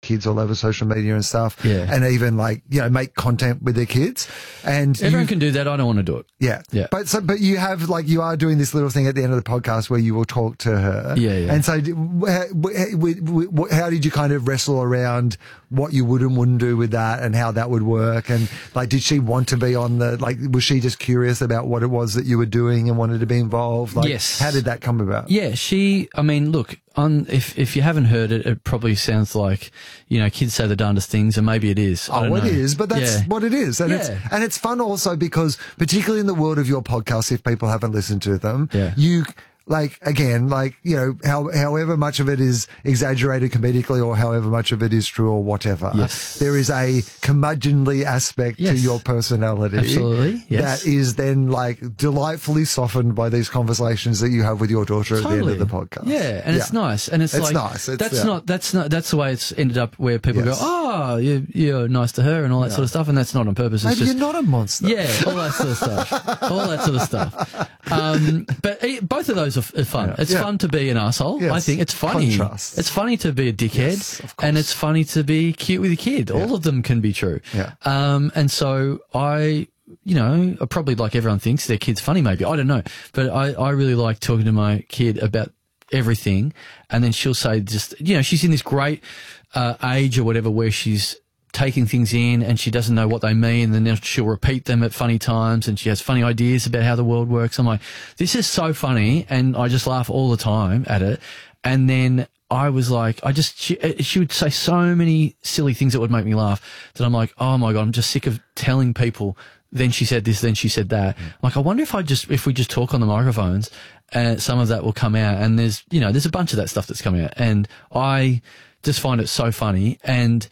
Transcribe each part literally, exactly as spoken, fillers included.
kids all over social media and stuff. Yeah. And even like, you know, make content with their kids. And Everyone you, can do that. I don't want to do it. yeah. Yeah. But so, but you have like, you are doing this little thing at the end of the podcast where you will talk to her. Yeah, yeah. And so how did you kind of wrestle around what you would and wouldn't do with that and how that would work? And like, did she want to be on the, like, was she just curious about what it was that you were doing and wanted to be involved? Like, Yes. how did that come about? Yeah, she, I mean, look, on, if, if you haven't heard it, it probably sounds like, you know, kids say the darndest things, and maybe it is. I Oh, don't it know. is, but that's Yeah. what it is. And it's, Yeah. and it's fun also because particularly in the world of your podcast, if people haven't listened to them, Yeah. you, like, again, like, you know, how, however much of it is exaggerated comedically or however much of it is true or whatever, Yes. there is a curmudgeonly aspect to Yes. your personality. Absolutely, yes. That is then like delightfully softened by these conversations that you have with your daughter at the end of the podcast. Yeah, and it's nice, and it's, It's like nice. It's- that's yeah. not that's not that's the way it's ended up where people Yes. go, oh, you, you're nice to her and all that sort of stuff, and that's not on purpose. It's Maybe just you're not a monster. yeah, all that sort of stuff, all that sort of stuff. Um, but eh, both of those are, are fun. Yeah. It's Yeah. fun to be an asshole. Yes. I think it's funny. Contrast. It's funny to be a dickhead, Yes, of course. and it's funny to be cute with your kid. All of them can be true. Yeah. Um, and so I. You know, I probably like everyone thinks their kid's funny, maybe. I don't know. But I, I really like talking to my kid about everything. And then she'll say just, you know, she's in this great uh, age or whatever where she's taking things in and she doesn't know what they mean. And then she'll repeat them at funny times and she has funny ideas about how the world works. I'm like, this is so funny. And I just laugh all the time at it. And then I was like, I just, she, she would say so many silly things that would make me laugh that I'm like, oh my God, I'm just sick of telling people. Then she said this, then she said that. Mm. Like, I wonder if I just, if we just talk on the microphones, uh, some of that will come out. And there's, you know, there's a bunch of that stuff that's coming out. And I just find it so funny. And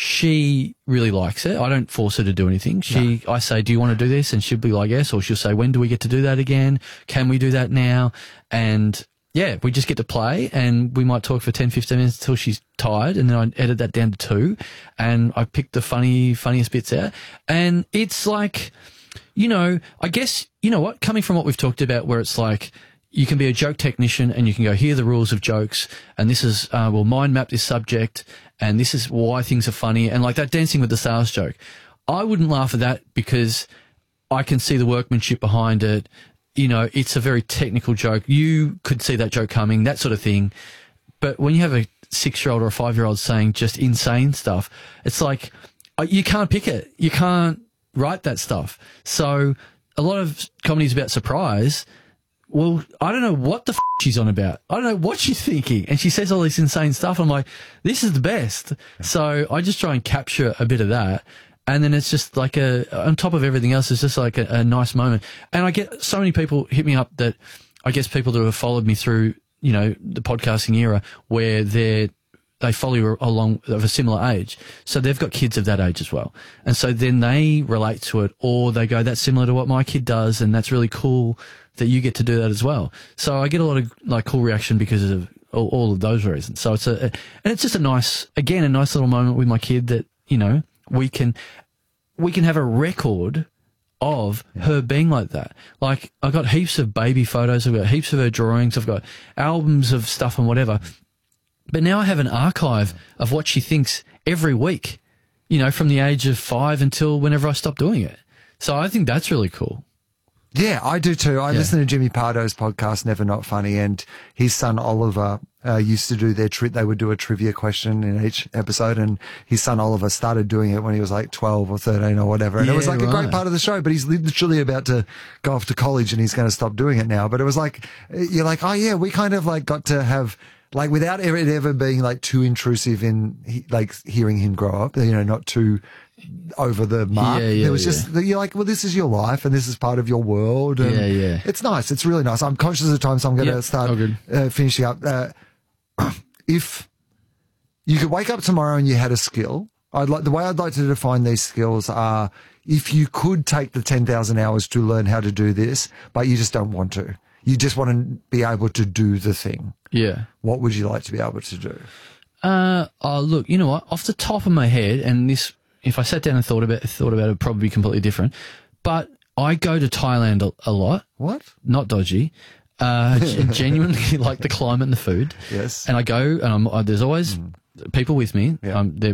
she really likes it. I don't force her to do anything. She, no. I say, do you want to do this? And she'll be like, yes. Or she'll say, when do we get to do that again? Can we do that now? And yeah, we just get to play and we might talk for ten, fifteen minutes until she's tired. And then I edit that down to two and I pick the funny, funniest bits out. And it's like, you know, I guess, you know what, coming from what we've talked about where it's like, you can be a joke technician and you can go, here are the rules of jokes. And this is, uh, we'll mind map this subject and this is why things are funny. And like that Dancing with the Stars joke, I wouldn't laugh at that because I can see the workmanship behind it. You know, it's a very technical joke. You could see that joke coming, that sort of thing. But when you have a six-year-old or a five-year-old saying just insane stuff, it's like you can't pick it. You can't write that stuff. So a lot of comedy is about surprise. Well, I don't know what the f she's on about. I don't know what she's thinking. And she says all this insane stuff. I'm like, this is the best. So I just try and capture a bit of that. And then it's just like a, on top of everything else, it's just like a, a nice moment. And I get so many people hit me up that I guess people that have followed me through, you know, the podcasting era where they're, they follow you along of a similar age. So they've got kids of that age as well. And so then they relate to it or they go, that's similar to what my kid does. And that's really cool that you get to do that as well. So I get a lot of like cool reaction because of all, all of those reasons. So it's a, and it's just a nice, again, a nice little moment with my kid that, you know, we can, we can have a record of yeah. her being like that. Like, I've got heaps of baby photos, I've got heaps of her drawings, I've got albums of stuff and whatever. But now I have an archive of what she thinks every week, you know, from the age of five until whenever I stop doing it. So I think that's really cool. Yeah, I do too. I yeah. listen to Jimmy Pardo's podcast, Never Not Funny, and his son Oliver uh, used to do their tri- they would do a trivia question in each episode, and his son Oliver started doing it when he was like twelve or thirteen or whatever, and yeah, it was like right. a great part of the show, but he's literally about to go off to college and he's going to stop doing it now. But it was like, you're like, oh yeah, we kind of like got to have, like without it ever being like too intrusive in he, like hearing him grow up, you know, not too over the mark. Yeah, yeah, there was yeah. just, you're like, well, this is your life and this is part of your world. And yeah, yeah. it's nice. It's really nice. I'm conscious of time, so I'm going to Yep. start Oh, good. uh, finishing up. Uh, if you could wake up tomorrow and you had a skill, I'd like, the way I'd like to define these skills are if you could take the ten thousand hours to learn how to do this, but you just don't want to. You just want to be able to do the thing. Yeah. What would you like to be able to do? Uh, oh, look, you know what? Off the top of my head, and this, if I sat down and thought about thought about it, it'd probably be completely different. But I go to Thailand a, a lot. What? Not dodgy. Uh, g- genuinely like the climate and the food. Yes. And I go, and I'm, uh, there's always mm. people with me. Yeah. Um, they're